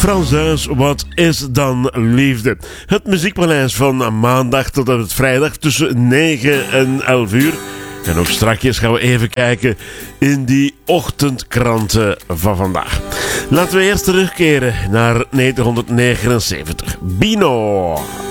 Frans Duis, wat is dan liefde? Het muziekpaleis van maandag tot en met vrijdag tussen 9 en 11 uur. En ook strakjes gaan we even kijken in die ochtendkranten van vandaag. Laten we eerst terugkeren naar 1979. Bino.